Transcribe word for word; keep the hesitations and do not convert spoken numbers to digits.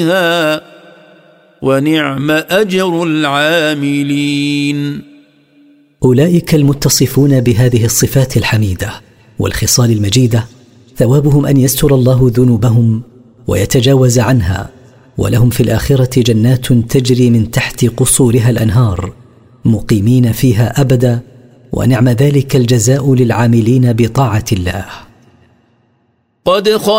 ونعم أجر العاملين. أولئك المتصفون بهذه الصفات الحميدة والخصال المجيدة ثوابهم أن يستر الله ذنوبهم ويتجاوز عنها، ولهم في الآخرة جنات تجري من تحت قصورها الأنهار مقيمين فيها أبدا، ونعم ذلك الجزاء للعاملين بطاعة الله. قد